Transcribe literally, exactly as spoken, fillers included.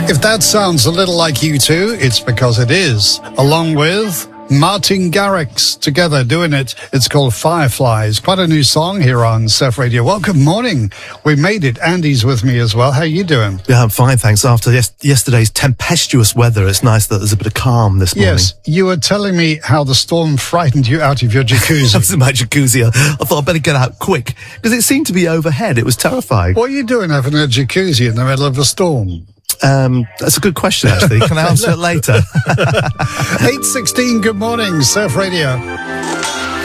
If that sounds a little like U two, it's because it is, along with Martin Garrix together doing it. It's called Fireflies. Quite a new song here on Surf Radio. Well, good morning. We made it. Andy's with me as well. How are you doing? Yeah, I'm fine, thanks. After yes- yesterday's tempestuous weather, it's nice that there's a bit of calm this morning. Yes, you were telling me how the storm frightened you out of your jacuzzi. I was in my jacuzzi. I thought I'd better get out quick because it seemed to be overhead. It was terrifying. What are you doing having a jacuzzi in the middle of a storm? Um, that's a good question, actually. Can I answer it later? eight sixteen, good morning, Surf Radio.